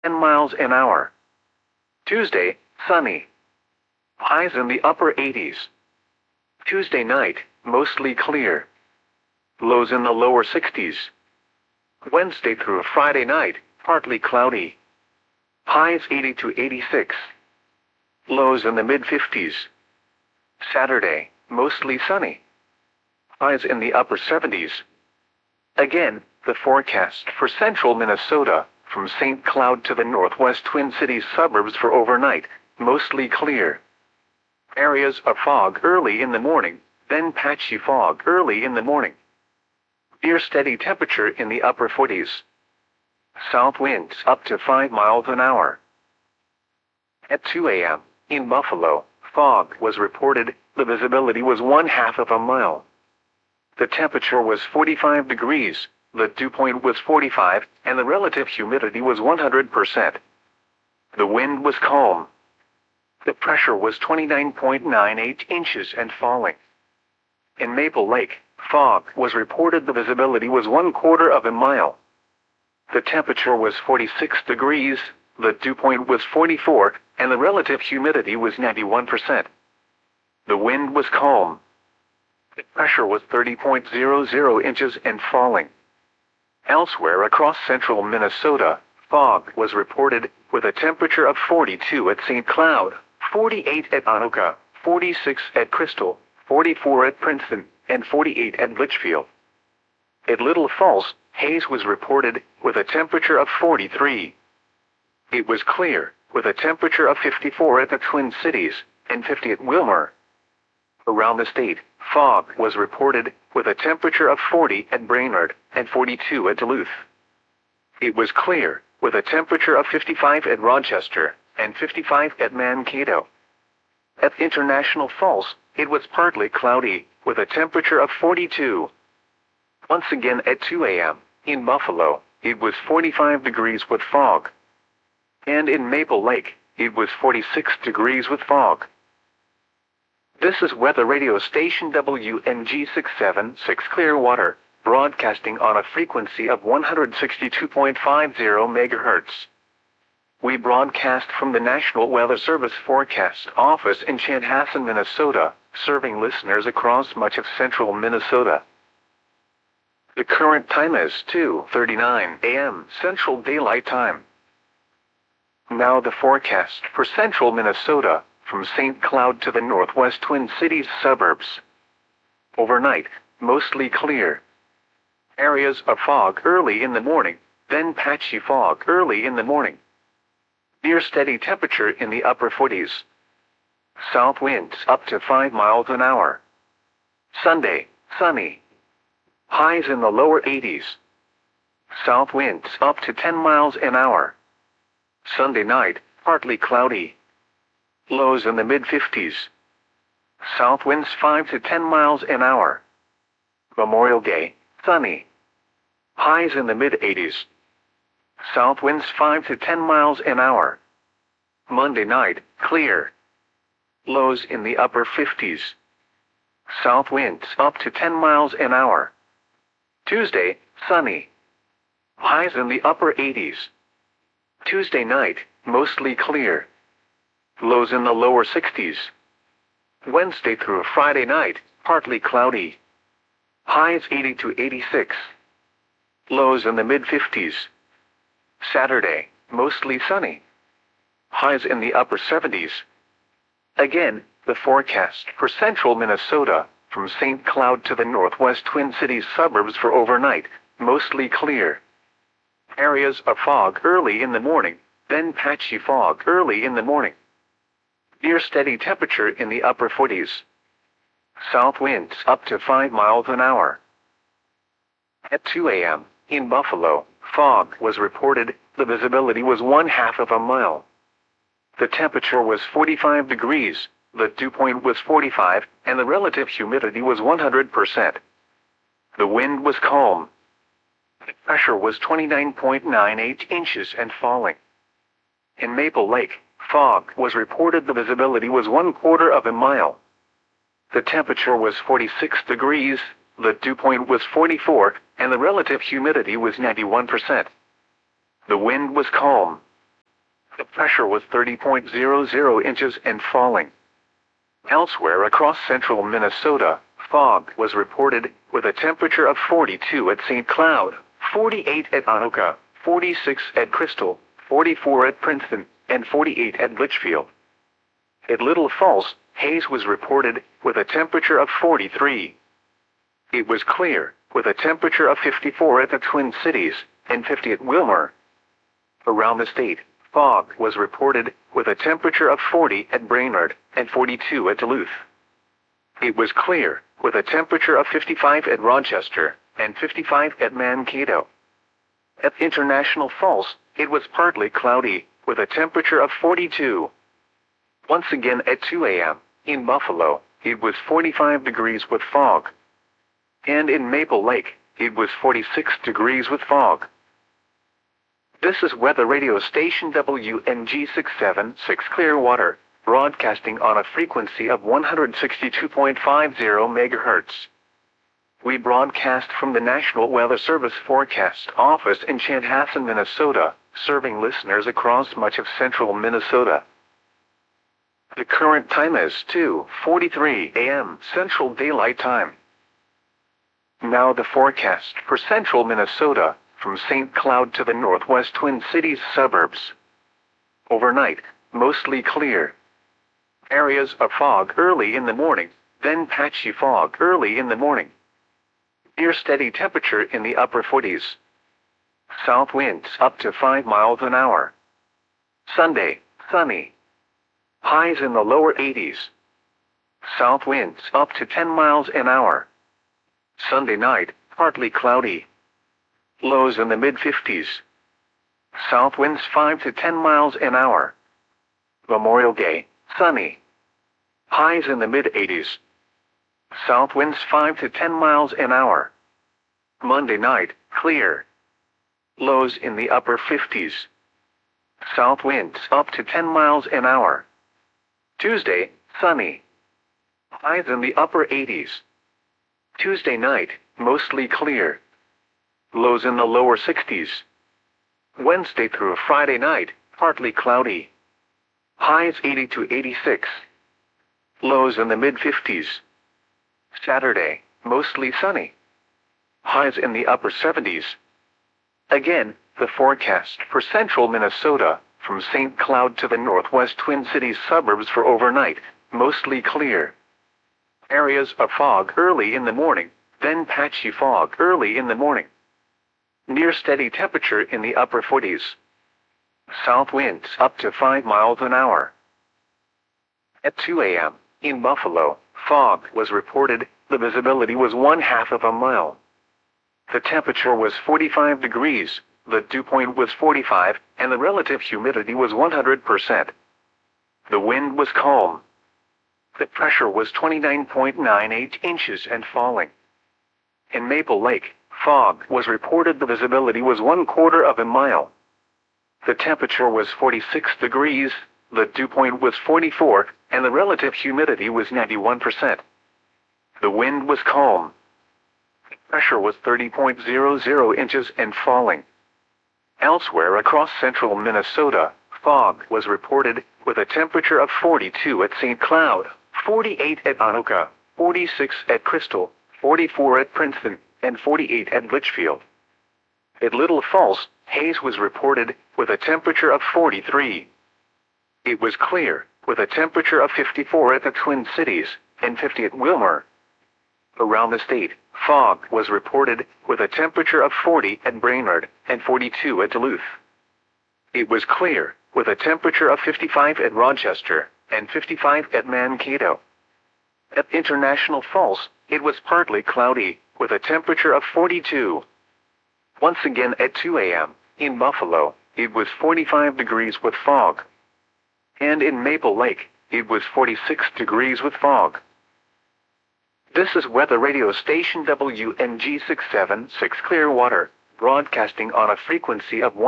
10 miles an hour. Tuesday, sunny. Highs in the upper 80s. Tuesday night, mostly clear. Lows in the lower 60s. Wednesday through Friday night, partly cloudy. Highs 80 to 86. Lows in the mid-50s. Saturday, mostly sunny. Highs in the upper 70s. Again, the forecast for central Minnesota, from St. Cloud to the northwest Twin Cities suburbs for overnight, mostly clear. Areas of fog early in the morning, then patchy fog early in the morning. Near steady temperature in the upper 40s. South winds up to 5 miles an hour. At 2 a.m., in Buffalo, fog was reported. The visibility was 1/2 of a mile. The temperature was 45 degrees, the dew point was 45, and the relative humidity was 100%. The wind was calm. The pressure was 29.98 inches and falling. In Maple Lake, fog was reported. The visibility was 1/4 of a mile. The temperature was 46 degrees, the dew point was 44, and the relative humidity was 91%. The wind was calm. The pressure was 30.00 inches and falling. Elsewhere across central Minnesota, fog was reported, with a temperature of 42 at St. Cloud, 48 at Anoka, 46 at Crystal, 44 at Princeton, and 48 at Litchfield. At Little Falls, haze was reported, with a temperature of 43. It was clear, with a temperature of 54 at the Twin Cities, and 50 at Wilmer. Around the state, fog was reported, with a temperature of 40 at Brainerd, and 42 at Duluth. It was clear, with a temperature of 55 at Rochester, and 55 at Mankato. At International Falls, it was partly cloudy, with a temperature of 42. Once again at 2 a.m., in Buffalo, it was 45 degrees with fog. And in Maple Lake, it was 46 degrees with fog. This is weather radio station WNG 676 Clearwater, broadcasting on a frequency of 162.50 MHz. We broadcast from the National Weather Service Forecast Office in Chanhassen, Minnesota, serving listeners across much of central Minnesota. The current time is 2:39 a.m. Central Daylight Time. Now the forecast for central Minnesota, from St. Cloud to the northwest Twin Cities suburbs. Overnight, mostly clear. Areas of fog early in the morning, then patchy fog early in the morning. Near steady temperature in the upper 40s. South winds up to 5 miles an hour. Sunday, sunny. Highs in the lower 80s. South winds up to 10 miles an hour. Sunday night, partly cloudy. Lows in the mid-50s. South winds 5 to 10 miles an hour. Memorial Day, sunny. Highs in the mid-80s. South winds 5 to 10 miles an hour. Monday night, clear. Lows in the upper 50s. South winds up to 10 miles an hour. Tuesday, sunny. Highs in the upper 80s. Tuesday night, mostly clear. Lows in the lower 60s. Wednesday through Friday night, partly cloudy. Highs 80 to 86. Lows in the mid-50s. Saturday, mostly sunny. Highs in the upper 70s. Again, the forecast for central Minnesota, from St. Cloud to the northwest Twin Cities suburbs for overnight, mostly clear. Areas of fog early in the morning, then patchy fog early in the morning. Near steady temperature in the upper 40s. South winds up to 5 miles an hour. At 2 a.m., in Buffalo, fog was reported. The visibility was 1/2 of a mile. The temperature was 45 degrees, the dew point was 45, and the relative humidity was 100%. The wind was calm. The pressure was 29.98 inches and falling. In Maple Lake, fog was reported. The visibility was 1/4 of a mile. The temperature was 46 degrees, the dew point was 44, and the relative humidity was 91%. The wind was calm. The pressure was 30.00 inches and falling. Elsewhere across central Minnesota, fog was reported, with a temperature of 42 at St. Cloud, 48 at Anoka, 46 at Crystal, 44 at Princeton, and 48 at Litchfield. At Little Falls, haze was reported, with a temperature of 43. It was clear, with a temperature of 54 at the Twin Cities, and 50 at Wilmer. Around the state, fog was reported, with a temperature of 40 at Brainerd, and 42 at Duluth. It was clear, with a temperature of 55 at Rochester, and 55 at Mankato. At International Falls, it was partly cloudy, with a temperature of 42. Once again at 2 a.m., in Buffalo, it was 45 degrees with fog. And in Maple Lake, it was 46 degrees with fog. This is weather radio station WNG 676 Clearwater, broadcasting on a frequency of 162.50 MHz. We broadcast from the National Weather Service Forecast Office in Chanhassen, Minnesota, serving listeners across much of central Minnesota. The current time is 2:43 a.m. Central Daylight Time. Now the forecast for central Minnesota, from St. Cloud to the northwest Twin Cities suburbs. Overnight, mostly clear. Areas of fog early in the morning, then patchy fog early in the morning. Near steady temperature in the upper 40s. South winds up to 5 miles an hour. Sunday, sunny. Highs in the lower 80s. South winds up to 10 miles an hour. Sunday night, partly cloudy. Lows in the mid-50s. South winds 5 to 10 miles an hour. Memorial Day, sunny. Highs in the mid-80s. South winds 5 to 10 miles an hour. Monday night, clear. Lows in the upper 50s. South winds up to 10 miles an hour. Tuesday, sunny. Highs in the upper 80s. Tuesday night, mostly clear. Lows in the lower 60s. Wednesday through Friday night, partly cloudy. Highs 80 to 86. Lows in the mid-50s. Saturday, mostly sunny. Highs in the upper 70s. Again, the forecast for central Minnesota, from St. Cloud to the northwest Twin Cities suburbs for overnight, mostly clear. Areas of fog early in the morning, then patchy fog early in the morning. Near steady temperature in the upper 40s. South winds up to 5 miles an hour. At 2 a.m., in Buffalo, fog was reported, the visibility was 1/2 of a mile. The temperature was 45 degrees, the dew point was 45, and the relative humidity was 100%. The wind was calm. The pressure was 29.98 inches and falling. In Maple Lake, fog was reported, the visibility was 1/4 of a mile. The temperature was 46 degrees, the dew point was 44, and the relative humidity was 91%. The wind was calm. The pressure was 30.00 inches and falling. Elsewhere across central Minnesota, fog was reported, with a temperature of 42 at St. Cloud, 48 at Anoka, 46 at Crystal, 44 at Princeton, and 48 at Litchfield. At Little Falls, haze was reported, with a temperature of 43. It was clear, with a temperature of 54 at the Twin Cities, and 50 at Wilmer. Around the state, fog was reported, with a temperature of 40 at Brainerd, and 42 at Duluth. It was clear, with a temperature of 55 at Rochester, and 55 at Mankato. At International Falls, it was partly cloudy, with a temperature of 42. Once again at 2 a.m., in Buffalo, it was 45 degrees with fog. And in Maple Lake, it was 46 degrees with fog. This is weather radio station WNG 676 Clearwater, broadcasting on a frequency of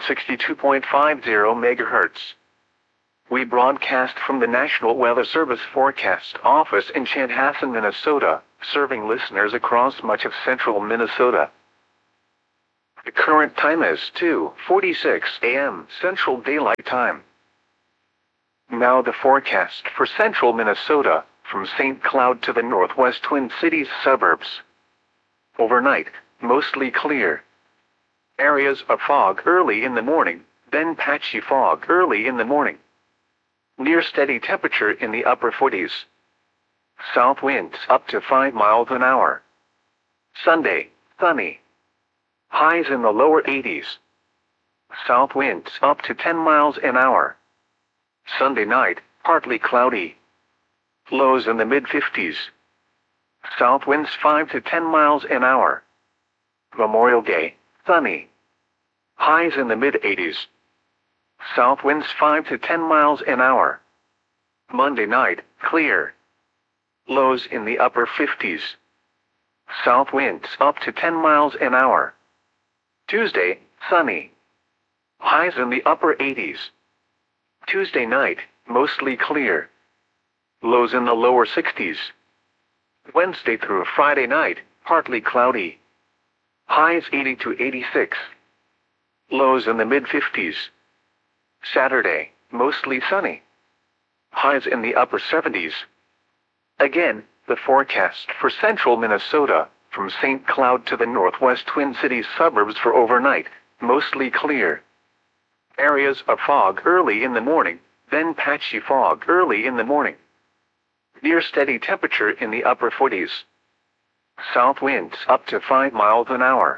162.50 MHz. We broadcast from the National Weather Service Forecast Office in Chanhassen, Minnesota, serving listeners across much of central Minnesota. The current time is 2:46 a.m. Central Daylight Time. Now the forecast for central Minnesota, from St. Cloud to the northwest Twin Cities suburbs. Overnight, mostly clear. Areas of fog early in the morning, then patchy fog early in the morning. Near steady temperature in the upper 40s. South winds up to 5 miles an hour. Sunday, sunny. Highs in the lower 80s. South winds up to 10 miles an hour. Sunday night, partly cloudy. Lows in the mid-50s. South winds 5 to 10 miles an hour. Memorial Day, sunny. Highs in the mid-80s. South winds 5 to 10 miles an hour. Monday night, clear. Lows in the upper 50s. South winds up to 10 miles an hour. Tuesday, sunny. Highs in the upper 80s. Tuesday night, mostly clear. Lows in the lower 60s. Wednesday through Friday night, partly cloudy. Highs 80 to 86. Lows in the mid-50s. Saturday, mostly sunny. Highs in the upper 70s. Again, the forecast for central Minnesota, from St. Cloud to the northwest Twin Cities suburbs for overnight, mostly clear. Areas of fog early in the morning, then patchy fog early in the morning. Near steady temperature in the upper 40s. South winds up to 5 miles an hour.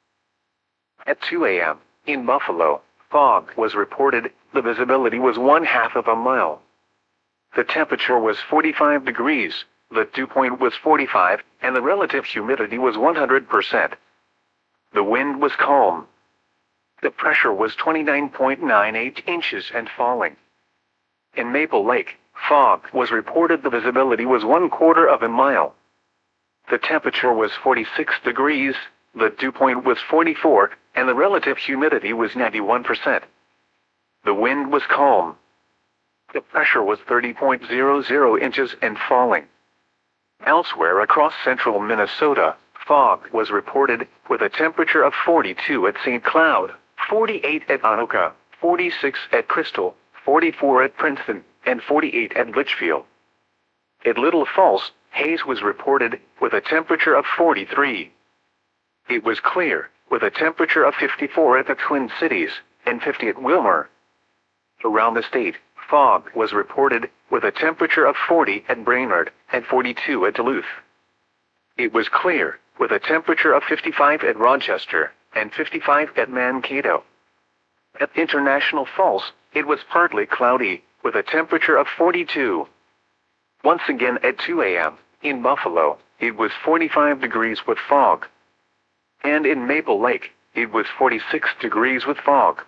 At 2 a.m., in Buffalo, fog was reported. The visibility was 1/2 of a mile. The temperature was 45 degrees, the dew point was 45, and the relative humidity was 100%. The wind was calm. The pressure was 29.98 inches and falling. In Maple Lake, fog was reported. The visibility was 1/4 of a mile. The temperature was 46 degrees, the dew point was 44, and the relative humidity was 91%. The wind was calm. The pressure was 30.00 inches and falling. Elsewhere across central Minnesota, fog was reported, with a temperature of 42 at St. Cloud, 48 at Anoka, 46 at Crystal, 44 at Princeton, and 48 at Litchfield. At Little Falls, haze was reported, with a temperature of 43. It was clear, with a temperature of 54 at the Twin Cities, and 50 at Wilmer. Around the state, fog was reported, with a temperature of 40 at Brainerd, and 42 at Duluth. It was clear, with a temperature of 55 at Rochester, and 55 at Mankato. At International Falls, it was partly cloudy, with a temperature of 42. Once again at 2 a.m., in Buffalo, it was 45 degrees with fog. And in Maple Lake, it was 46 degrees with fog.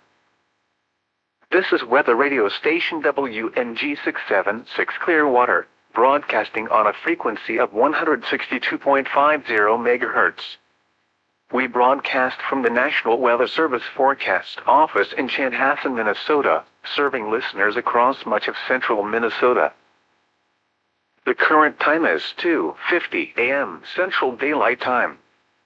This is weather radio station WNG 676 Clearwater, broadcasting on a frequency of 162.50 MHz. We broadcast from the National Weather Service Forecast Office in Chanhassen, Minnesota, serving listeners across much of central Minnesota. The current time is 2:50 a.m. Central Daylight Time.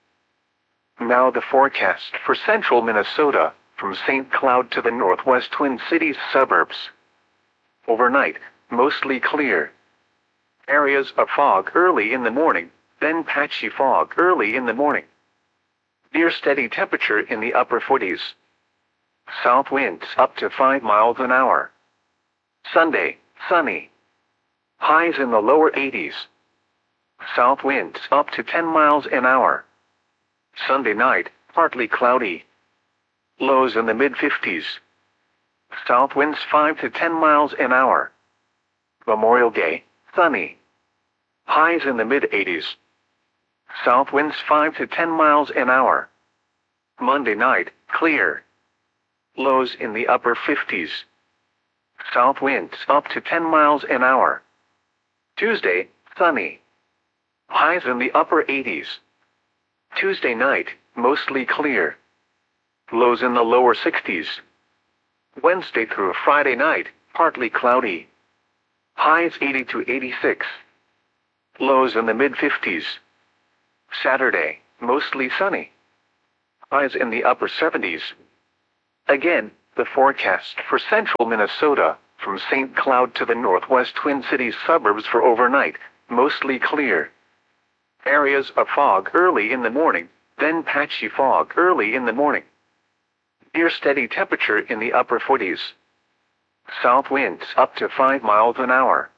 Now the forecast for central Minnesota, from St. Cloud to the northwest Twin Cities suburbs. Overnight, mostly clear. Areas of fog early in the morning, then patchy fog early in the morning. Near steady temperature in the upper 40s. South winds up to 5 miles an hour. Sunday, sunny. Highs in the lower 80s. South winds up to 10 miles an hour. Sunday night, partly cloudy. Lows in the mid-50s. South winds 5 to 10 miles an hour. Memorial Day, sunny. Highs in the mid-80s. South winds 5 to 10 miles an hour. Monday night, clear. Lows in the upper 50s. South winds up to 10 miles an hour. Tuesday, sunny. Highs in the upper 80s. Tuesday night, mostly clear. Lows in the lower 60s. Wednesday through Friday night, partly cloudy. Highs 80 to 86. Lows in the mid-50s. Saturday, mostly sunny. highs in the upper 70s. Again, the forecast for central Minnesota, from St. Cloud to the northwest Twin Cities suburbs for overnight, mostly clear. Areas of fog early in the morning, then patchy fog early in the morning. Near steady temperature in the upper 40s. South winds up to 5 miles an hour.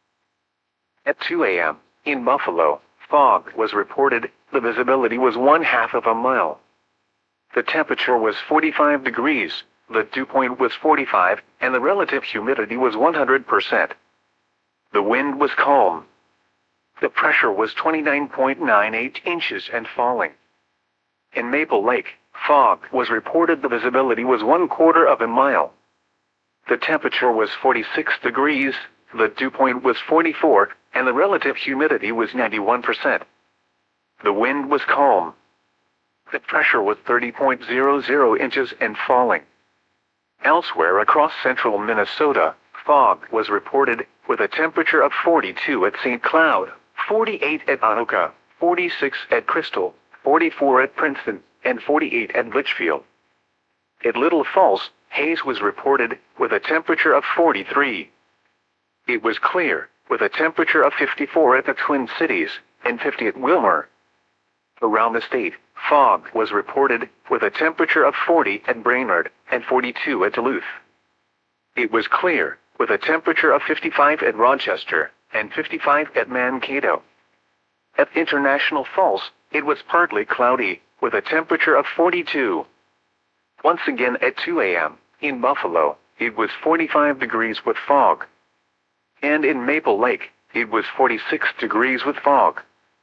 At 2 a.m., in Buffalo, fog was reported. The visibility was 1/2 of a mile. The temperature was 45 degrees, the dew point was 45, and the relative humidity was 100%. The wind was calm. The pressure was 29.98 inches and falling. In Maple Lake, fog was reported. The visibility was 1/4 of a mile. The temperature was 46 degrees, the dew point was 44, and the relative humidity was 91%. The wind was calm. The pressure was 30.00 inches and falling. Elsewhere across central Minnesota, fog was reported, with a temperature of 42 at St. Cloud, 48 at Anoka, 46 at Crystal, 44 at Princeton, and 48 at Litchfield. At Little Falls, haze was reported, with a temperature of 43. It was clear, with a temperature of 54 at the Twin Cities, and 50 at Wilmer. Around the state, fog was reported, with a temperature of 40 at Brainerd, and 42 at Duluth. It was clear, with a temperature of 55 at Rochester, and 55 at Mankato. At International Falls, it was partly cloudy, with a temperature of 42. Once again at 2 a.m., in Buffalo, it was 45 degrees with fog. And in Maple Lake, it was 46 degrees with fog.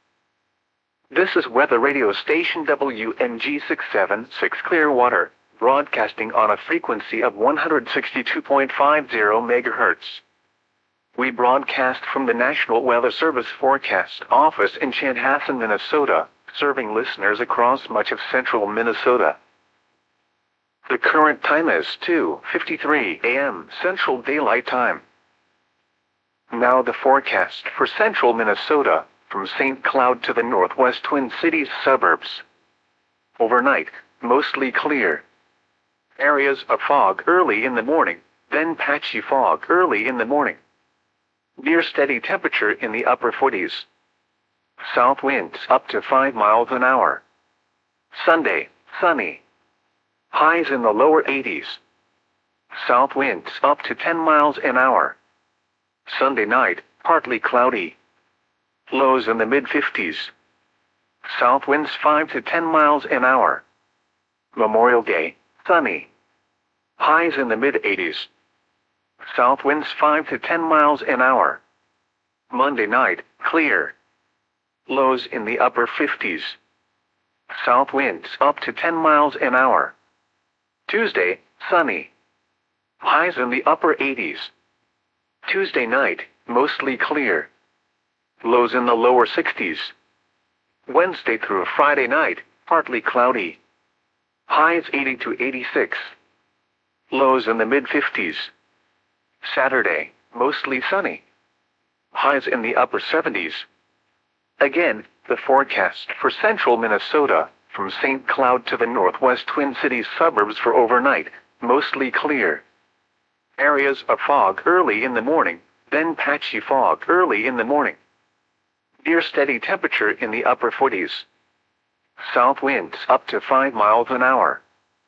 This is weather radio station WMG 676 Clearwater, broadcasting on a frequency of 162.50 MHz. We broadcast from the National Weather Service Forecast Office in Chanhassen, Minnesota, serving listeners across much of central Minnesota. The current time is 2:53 a.m. Central Daylight Time. Now the forecast for central Minnesota, from St. Cloud to the northwest Twin Cities suburbs. Overnight, mostly clear. Areas of fog early in the morning, then patchy fog early in the morning. Near steady temperature in the upper 40s. South winds up to 5 miles an hour. Sunday, sunny. Highs in the lower 80s. South winds up to 10 miles an hour. Sunday night, partly cloudy. Lows in the mid-50s. South winds 5 to 10 miles an hour. Memorial Day, sunny. Highs in the mid-80s. South winds 5 to 10 miles an hour. Monday night, clear. Lows in the upper 50s. South winds up to 10 miles an hour. Tuesday, sunny. Highs in the upper 80s. Tuesday night, mostly clear. Lows in the lower 60s. Wednesday through Friday night, partly cloudy. Highs 80 to 86. Lows in the mid-50s. Saturday, mostly sunny. Highs in the upper 70s. Again, the forecast for central Minnesota, from St. Cloud to the northwest Twin Cities suburbs for overnight, mostly clear. Areas of fog early in the morning, then patchy fog early in the morning. Near steady temperature in the upper 40s. South winds up to 5 miles an hour.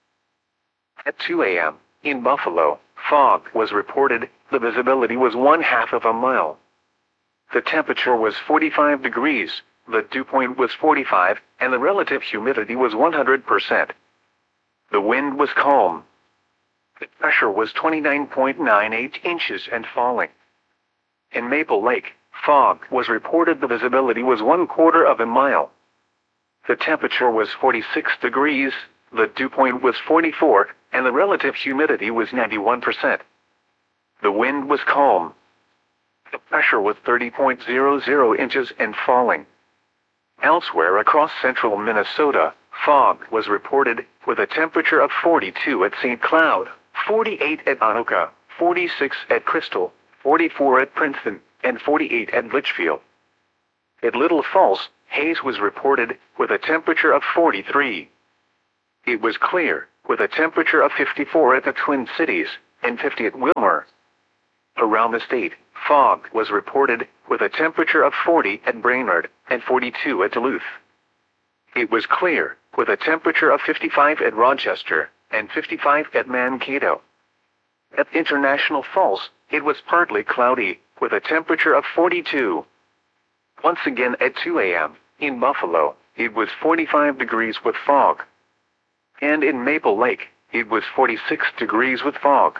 At 2 a.m., in Buffalo, fog was reported. The visibility was 1/2 of a mile. The temperature was 45 degrees, the dew point was 45, and the relative humidity was 100%. The wind was calm. The pressure was 29.98 inches and falling. In Maple Lake, fog was reported. The visibility was 1/4 of a mile. The temperature was 46 degrees, the dew point was 44, and the relative humidity was 91%. The wind was calm. The pressure was 30.00 inches and falling. Elsewhere across central Minnesota, fog was reported, with a temperature of 42 at St. Cloud, 48 at Anoka, 46 at Crystal, 44 at Princeton, and 48 at Litchfield. At Little Falls, haze was reported, with a temperature of 43. It was clear, with a temperature of 54 at the Twin Cities and 50 at Wilmer. Around the state, fog was reported, with a temperature of 40 at Brainerd and 42 at Duluth. It was clear, with a temperature of 55 at Rochester and 55 at Mankato. At International Falls, it was partly cloudy, with a temperature of 42. Once again at 2 a.m., in Buffalo, it was 45 degrees with fog. And in Maple Lake, it was 46 degrees with fog.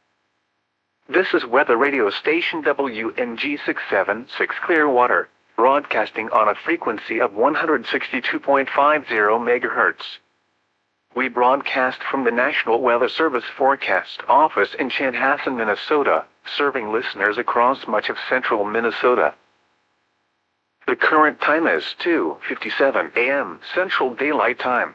This is weather radio station WNG676 Clearwater, broadcasting on a frequency of 162.50 MHz. We broadcast from the National Weather Service Forecast Office in Chanhassen, Minnesota, serving listeners across much of central Minnesota. The current time is 2:57 a.m. Central Daylight Time.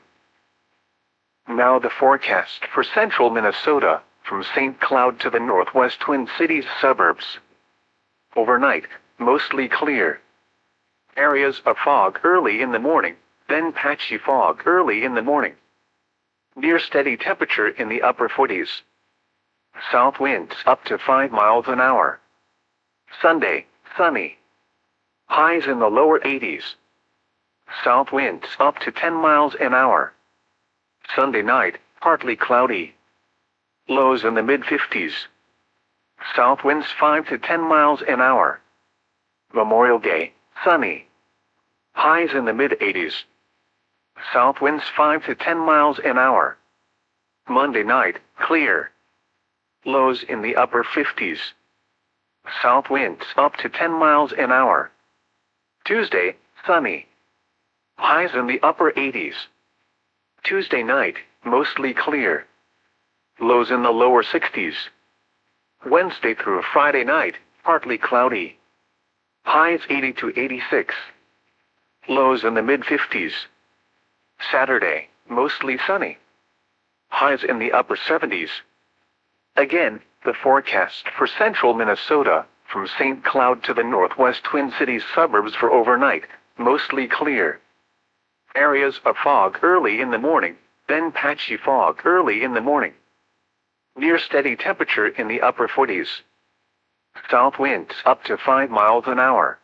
Now the forecast for central Minnesota, from St. Cloud to the northwest Twin Cities suburbs. Overnight, mostly clear. Areas of fog early in the morning, then patchy fog early in the morning. Near steady temperature in the upper 40s. South winds up to 5 miles an hour. Sunday, sunny. Highs in the lower 80s. South winds up to 10 miles an hour. Sunday night, partly cloudy. Lows in the mid-50s. South winds 5 to 10 miles an hour. Memorial Day, sunny. Highs in the mid-80s. South winds 5 to 10 miles an hour. Monday night, clear. Lows in the upper 50s. South winds up to 10 miles an hour. Tuesday, sunny. Highs in the upper 80s. Tuesday night, mostly clear. Lows in the lower 60s. Wednesday through Friday night, partly cloudy. Highs 80 to 86. Lows in the mid-50s. Saturday, mostly sunny. Highs in the upper 70s. Again, the forecast for central Minnesota, from St. Cloud to the northwest Twin Cities suburbs for overnight, mostly clear. Areas of fog early in the morning, then patchy fog early in the morning. Near steady temperature in the upper 40s. South winds up to 5 miles an hour.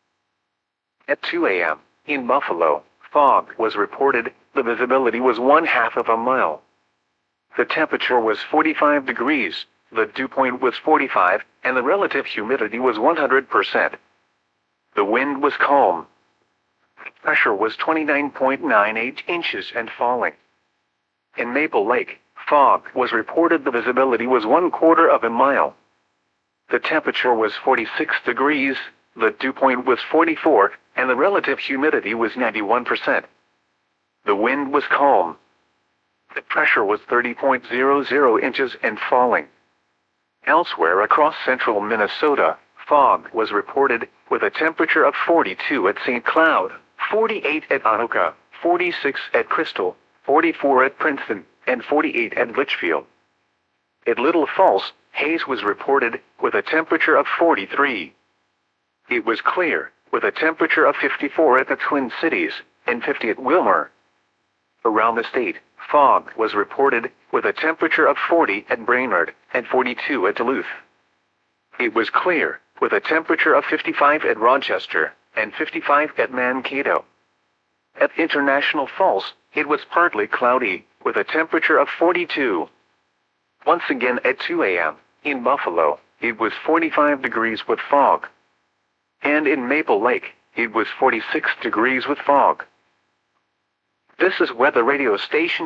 At 2 a.m., in Buffalo, fog was reported, the visibility was 1/2 of a mile. The temperature was 45 degrees, the dew point was 45, and the relative humidity was 100%. The wind was calm. Pressure was 29.98 inches and falling. In Maple Lake, fog was reported, the visibility was 1/4 of a mile. The temperature was 46 degrees, the dew point was 44, and the relative humidity was 91%. The wind was calm. The pressure was 30.00 inches and falling. Elsewhere across central Minnesota, fog was reported, with a temperature of 42 at St. Cloud, 48 at Anoka, 46 at Crystal, 44 at Princeton, and 48 at Litchfield. At Little Falls, haze was reported, with a temperature of 43. It was clear, with a temperature of 54 at the Twin Cities, and 50 at Wilmer. Around the state, fog was reported, with a temperature of 40 at Brainerd, and 42 at Duluth. It was clear, with a temperature of 55 at Rochester, and 55 at Mankato. At International Falls, it was partly cloudy, with a temperature of 42. Once again at 2 a.m., in Buffalo, it was 45 degrees with fog. And in Maple Lake, it was 46 degrees with fog. This is weather radio station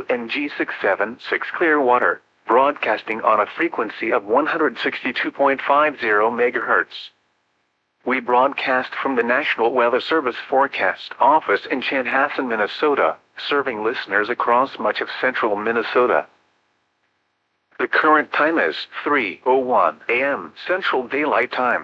WNG676 Clearwater, broadcasting on a frequency of 162.50 MHz. We broadcast from the National Weather Service Forecast Office in Chanhassen, Minnesota, serving listeners across much of central Minnesota. The current time is 3:01 a.m. Central Daylight Time.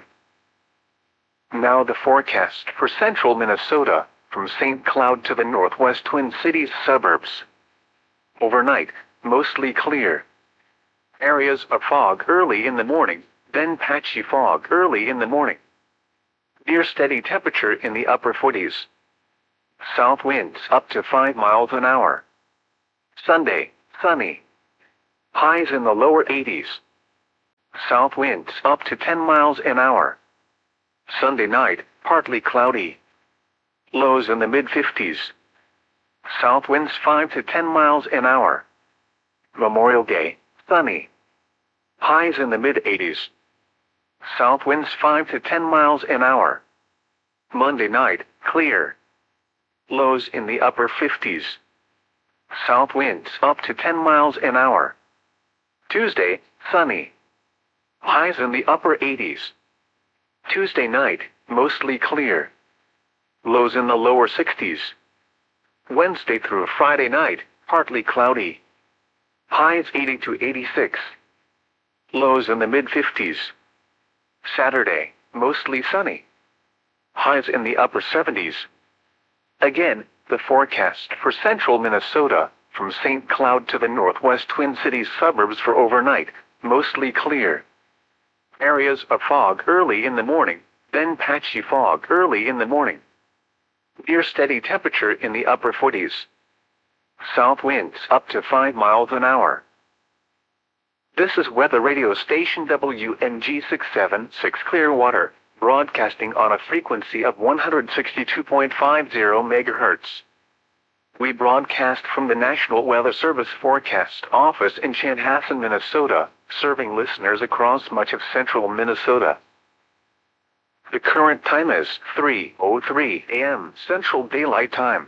Now the forecast for central Minnesota, from St. Cloud to the northwest Twin Cities suburbs. Overnight, mostly clear. Areas of fog early in the morning, then patchy fog early in the morning. Near steady temperature in the upper 40s. South winds up to 5 miles an hour. Sunday, sunny. Highs in the lower 80s. South winds up to 10 miles an hour. Sunday night, partly cloudy. Lows in the mid-50s. South winds 5 to 10 miles an hour. Memorial Day, sunny. Highs in the mid-80s. South winds 5 to 10 miles an hour. Monday night, clear. Lows in the upper 50s. South winds up to 10 miles an hour. Tuesday, sunny. Highs in the upper 80s. Tuesday night, mostly clear. Lows in the lower 60s. Wednesday through Friday night, partly cloudy. Highs 80 to 86. Lows in the mid-50s. Saturday, mostly sunny. Highs in the upper 70s. Again, the forecast for central Minnesota, from St. Cloud to the northwest Twin Cities suburbs for overnight, mostly clear. Areas of fog early in the morning, then patchy fog early in the morning. Near steady temperature in the upper 40s. South winds up to 5 miles an hour. This is weather radio station WNG 676 Clearwater, broadcasting on a frequency of 162.50 MHz. We broadcast from the National Weather Service Forecast Office in Chanhassen, Minnesota, serving listeners across much of central Minnesota. The current time is 3:03 a.m. Central Daylight Time.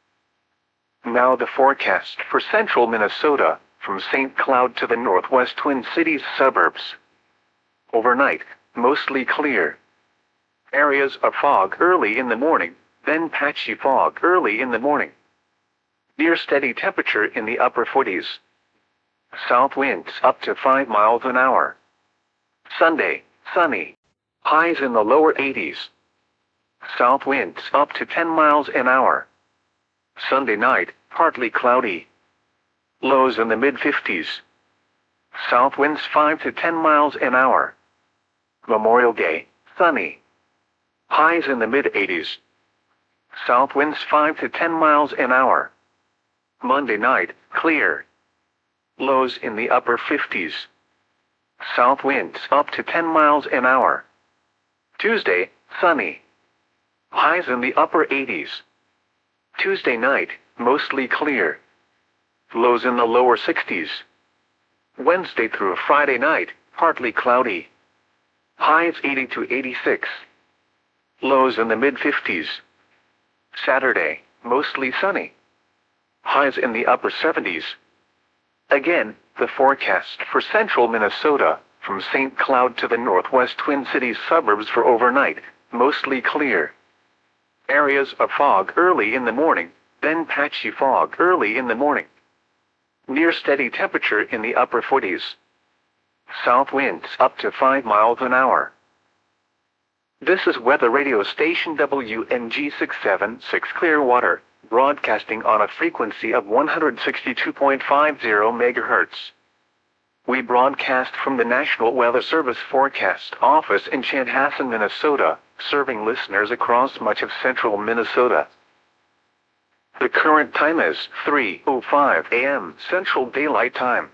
Now the forecast for central Minnesota, from St. Cloud to the northwest Twin Cities suburbs. Overnight, mostly clear. Areas of fog early in the morning, then patchy fog early in the morning. Near steady temperature in the upper 40s. South winds up to 5 miles an hour. Sunday, sunny. Highs in the lower 80s. South winds up to 10 miles an hour. Sunday night, partly cloudy. Lows in the mid-50s. South winds 5 to 10 miles an hour. Memorial Day, sunny. Highs in the mid-80s. South winds 5 to 10 miles an hour. Monday night, clear. Lows in the upper 50s. South winds up to 10 miles an hour. Tuesday, sunny. Highs in the upper 80s. Tuesday night, mostly clear. Lows in the lower 60s. Wednesday through Friday night, partly cloudy. Highs 80 to 86. Lows in the mid-50s. Saturday, mostly sunny. Highs in the upper 70s. Again, the forecast for central Minnesota, from St. Cloud to the northwest Twin Cities suburbs for overnight, mostly clear. Areas of fog early in the morning, then patchy fog early in the morning. Near steady temperature in the upper 40s. South winds up to 5 miles an hour. This is weather radio station WNG 676 Clearwater, broadcasting on a frequency of 162.50 MHz. We broadcast from the National Weather Service Forecast Office in Chanhassen, Minnesota, serving listeners across much of central Minnesota. The current time is 3:05 a.m. Central Daylight Time.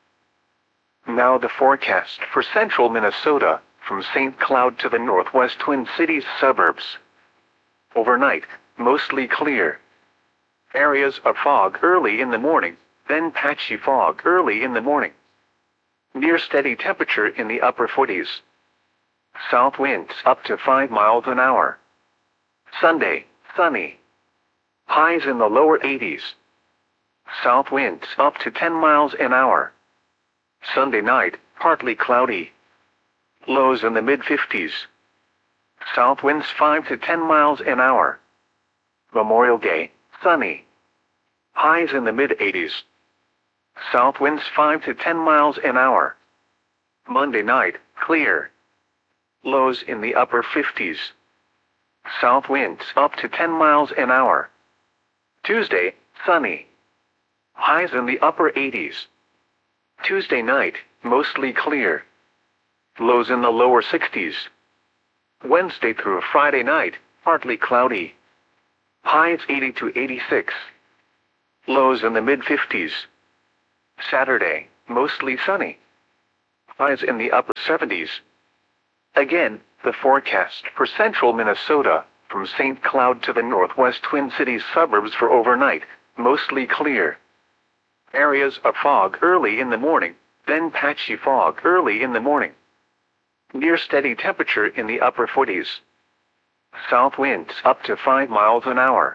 Now the forecast for central Minnesota, from St. Cloud to the northwest Twin Cities suburbs. Overnight, mostly clear. Areas of fog early in the morning, then patchy fog early in the morning. Near steady temperature in the upper 40s. South winds up to 5 miles an hour. Sunday, sunny. Highs in the lower 80s. South winds up to 10 miles an hour. Sunday night, partly cloudy. Lows in the mid-50s. South winds 5 to 10 miles an hour. Memorial Day, sunny. Highs in the mid-80s. South winds 5 to 10 miles an hour. Monday night, clear. Lows in the upper 50s. South winds up to 10 miles an hour. Tuesday, sunny. Highs in the upper 80s. Tuesday night, mostly clear. Lows in the lower 60s. Wednesday through Friday night, partly cloudy. Highs 80 to 86. Lows in the mid-50s. Saturday, mostly sunny. Highs in the upper 70s. Again, the forecast for central Minnesota, from St. Cloud to the northwest Twin Cities suburbs for overnight, mostly clear. Areas of fog early in the morning, then patchy fog early in the morning. Near steady temperature in the upper 40s. South winds up to 5 miles an hour.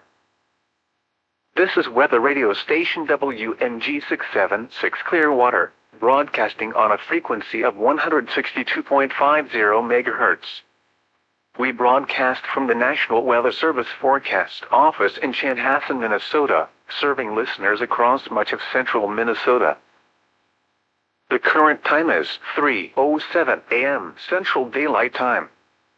This is weather radio station WMG 676 Clearwater, broadcasting on a frequency of 162.50 MHz. We broadcast from the National Weather Service Forecast Office in Chanhassen, Minnesota, serving listeners across much of central Minnesota. The current time is 3:07 a.m. Central Daylight Time.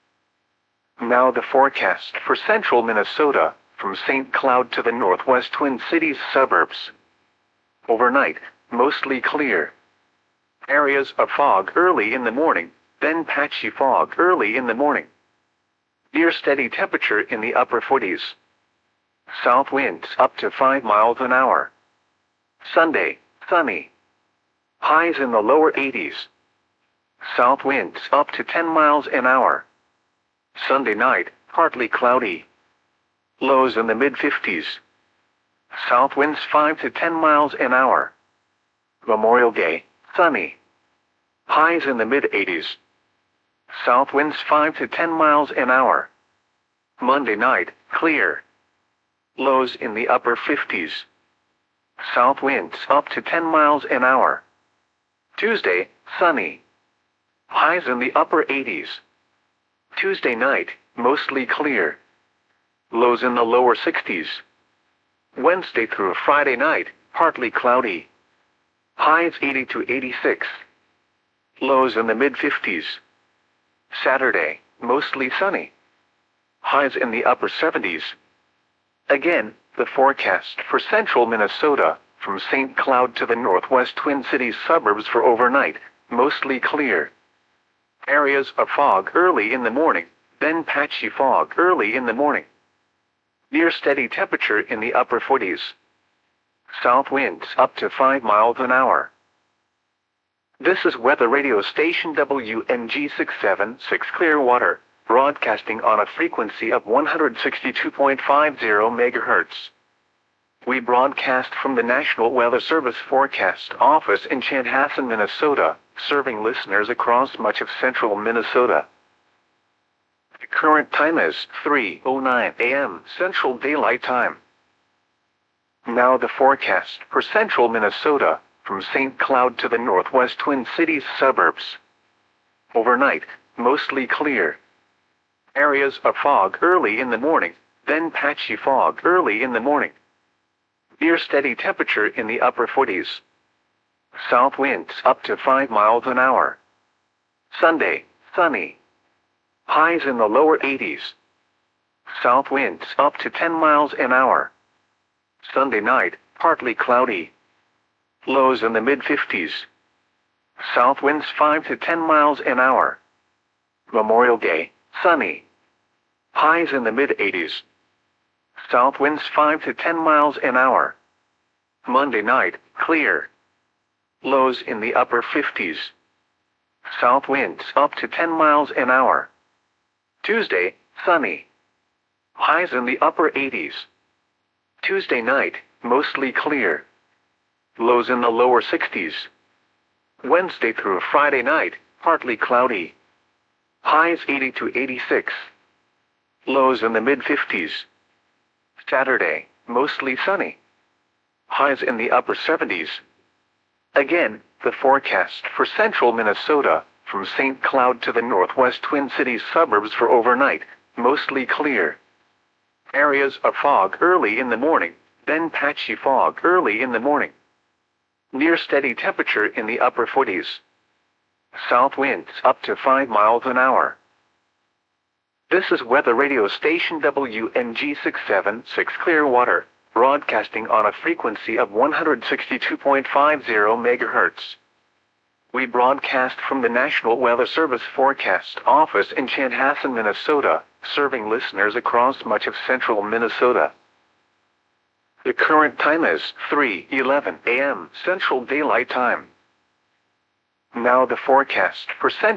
Now the forecast for central Minnesota, from St. Cloud to the northwest Twin Cities suburbs. Overnight, mostly clear. Areas of fog early in the morning, then patchy fog early in the morning. Near steady temperature in the upper 40s. South winds up to 5 miles an hour. Sunday, sunny. Highs in the lower 80s. South winds up to 10 miles an hour. Sunday night, partly cloudy. Lows in the mid-50s. South winds 5 to 10 miles an hour. Memorial Day, sunny. Highs in the mid-80s. South winds 5 to 10 miles an hour. Monday night, clear. Lows in the upper 50s. South winds up to 10 miles an hour. Tuesday, sunny. Highs in the upper 80s. Tuesday night, mostly clear. Lows in the lower 60s. Wednesday through Friday night, partly cloudy. Highs 80 to 86. Lows in the mid-50s. Saturday, mostly sunny. Highs in the upper 70s. Again, the forecast for central Minnesota, from St. Cloud to the northwest Twin Cities suburbs for overnight, mostly clear. Areas of fog early in the morning, then patchy fog early in the morning. Near steady temperature in the upper 40s. South winds up to 5 miles an hour. This is weather radio station WMG 676 Clearwater, broadcasting on a frequency of 162.50 MHz. We broadcast from the National Weather Service Forecast Office in Chanhassen, Minnesota, serving listeners across much of central Minnesota. The current time is 3:09 a.m. Central Daylight Time. Now the forecast for central Minnesota, from St. Cloud to the northwest Twin Cities suburbs. Overnight, mostly clear. Areas of fog early in the morning, then patchy fog early in the morning. Near steady temperature in the upper 40s. South winds up to 5 miles an hour. Sunday, sunny. Highs in the lower 80s. South winds up to 10 miles an hour. Sunday night, partly cloudy. Lows in the mid-50s. South winds 5 to 10 miles an hour. Memorial Day, sunny. Highs in the mid-80s. South winds 5 to 10 miles an hour. Monday night, clear. Lows in the upper 50s. South winds up to 10 miles an hour. Tuesday, sunny. Highs in the upper 80s. Tuesday night, mostly clear. Lows in the lower 60s. Wednesday through Friday night, partly cloudy. Highs 80 to 86. Lows in the mid-50s. Saturday, mostly sunny. Highs in the upper 70s. Again, the forecast for central Minnesota, from St. Cloud to the northwest Twin Cities suburbs for overnight, mostly clear. Areas of fog early in the morning, then patchy fog early in the morning. Near steady temperature in the upper 40s. South winds up to 5 miles an hour. This is weather radio station WMG 676 Clearwater, broadcasting on a frequency of 162.50 MHz. We broadcast from the National Weather Service Forecast Office in Chanhassen, Minnesota, serving listeners across much of central Minnesota. The current time is 3:11 a.m. Central Daylight Time. Now the forecast for Central